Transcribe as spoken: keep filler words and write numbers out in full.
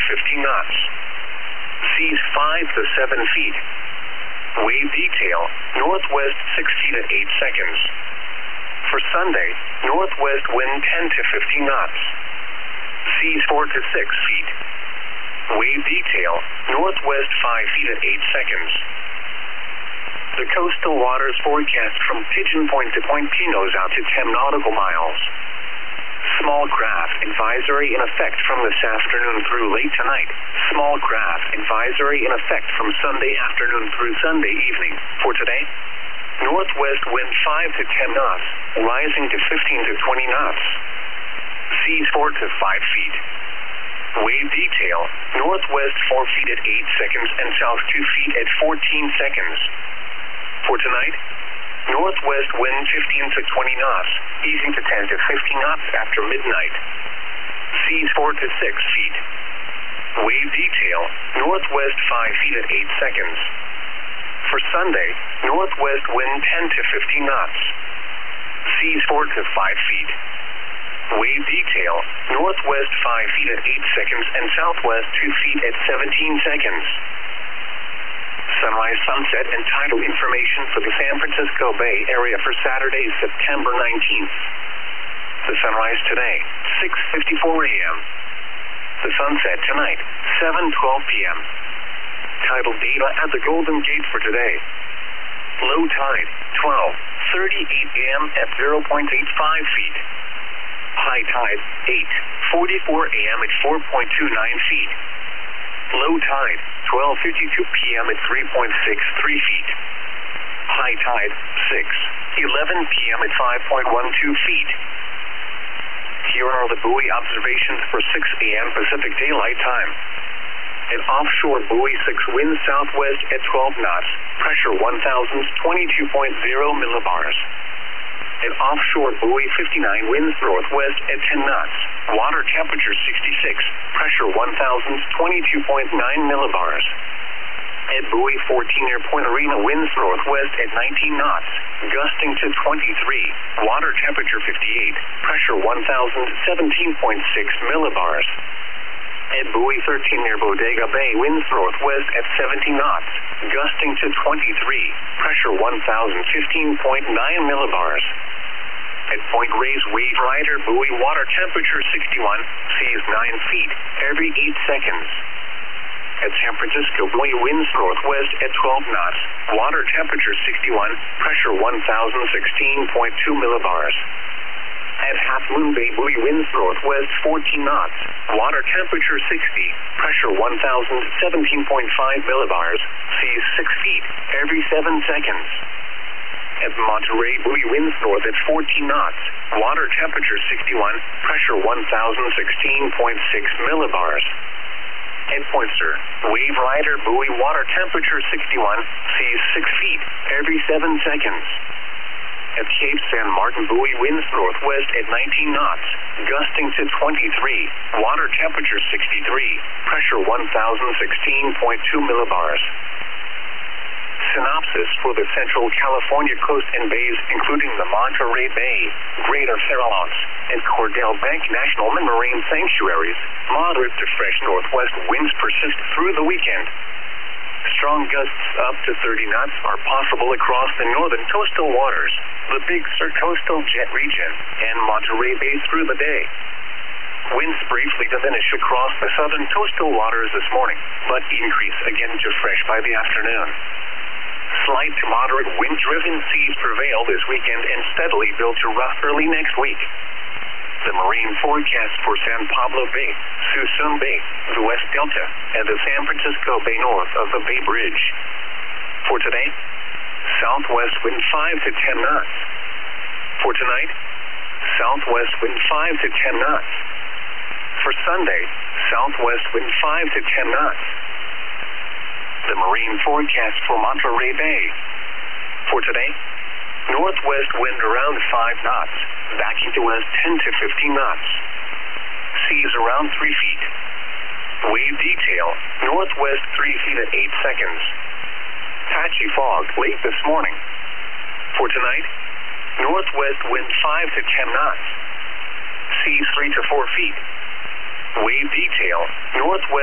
fifteen knots. Seas five to seven feet. Wave detail, northwest six feet at eight seconds. For Sunday, northwest wind ten to fifteen knots. Seas four to six feet. Wave detail, northwest five feet at eight seconds. The coastal waters forecast from Pigeon Point to Point Pinos out to ten nautical miles. Small craft advisory in effect from this afternoon through late tonight. Small craft advisory in effect from Sunday afternoon through Sunday evening. For today, northwest wind five to ten knots, rising to fifteen to twenty knots. Seas four to five feet. Wave detail, northwest four feet at eight seconds and south two feet at fourteen seconds. For tonight, northwest wind fifteen to twenty knots, easing to ten to fifteen knots after midnight. Seas four to six feet. Wave detail, northwest five feet at eight seconds. For Sunday, northwest wind ten to fifteen knots. Seas four to five feet. Wave detail, northwest five feet at eight seconds and southwest two feet at seventeen seconds. Sunrise, sunset, and tidal information for the San Francisco Bay Area for Saturday, September nineteenth. The sunrise today, six fifty-four a m The sunset tonight, seven twelve p m Tidal data at the Golden Gate for today. Low tide, twelve thirty-eight a m at zero point eight five feet. High tide, eight forty-four a m at four point two nine feet. Low tide, twelve fifty-two p m at three point six three feet. High tide, six eleven p m at five point one two feet. Here are the buoy observations for six a m Pacific Daylight Time. At offshore buoy six, wind southwest at twelve knots, pressure one thousand twenty-two point zero millibars. At offshore buoy fifty-nine, winds northwest at ten knots, water temperature sixty-six, pressure one thousand twenty-two point nine millibars. At buoy fourteen, near Point Arena, winds northwest at nineteen knots, gusting to twenty-three, water temperature fifty-eight, pressure one thousand seventeen point six millibars. At buoy thirteen, near Bodega Bay, winds northwest at seventeen knots, gusting to twenty-three, pressure one thousand fifteen point nine millibars. At Point Reyes, Wave Rider buoy, water temperature sixty-one, seas nine feet every eight seconds. At San Francisco buoy, winds northwest at twelve knots, water temperature sixty-one, pressure one thousand sixteen point two millibars. At Half Moon Bay buoy, winds northwest fourteen knots, water temperature sixty, pressure one thousand seventeen point five millibars, seas six feet every seven seconds. At Monterey buoy, winds north at fourteen knots, water temperature sixty-one, pressure one thousand sixteen point six millibars. At Pointer, Wave Rider buoy, water temperature sixty-one, seas six feet every seven seconds. At Cape San Martin buoy, winds northwest at nineteen knots, gusting to twenty-three, water temperature sixty-three, pressure one thousand sixteen point two millibars. Synopsis for the Central California coast and bays, including the Monterey Bay, Greater Farallones, and Cordell Bank National Marine Sanctuaries, moderate to fresh northwest winds persist through the weekend. Strong gusts up to thirty knots are possible across the northern coastal waters, the Big Sur coastal jet region, and Monterey Bay through the day. Winds briefly diminish across the southern coastal waters this morning, but increase again to fresh by the afternoon. Slight to moderate wind-driven seas prevail this weekend and steadily build to rough early next week. The marine forecast for San Pablo Bay, Suisun Bay, the West Delta, and the San Francisco Bay north of the Bay Bridge. For today, southwest wind five to ten knots. For tonight, southwest wind five to ten knots. For Sunday, southwest wind five to ten knots. The marine forecast for Monterey Bay. For today, northwest wind around five knots, backing to west ten to fifteen knots. Seas around three feet. Wave detail, northwest three feet at eight seconds. Patchy fog late this morning. For tonight, northwest wind five to ten knots. Seas three to four feet. Wave detail, northwest